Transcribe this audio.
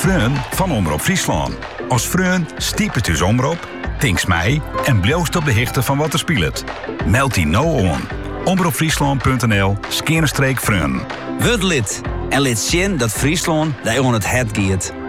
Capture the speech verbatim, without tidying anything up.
Freun van Omroep Friesland. Als Freun stiep het dus omroep, tinks mij en bloost op de hichte van wat er speelt. Meld die nou aan. omroepfriesland.nl skerenstreek Freun. Word lid en lid zien dat Friesland daar on het het giet.